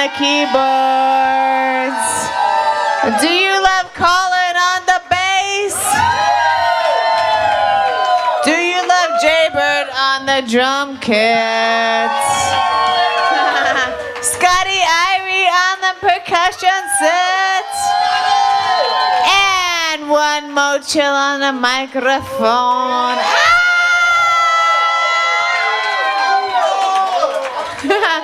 the keyboards? Do you love Colin on the bass? Do you love Jaybird on the drum kits? Scotty Irie on the percussion set? And one Mo Chill on the microphone. Ah!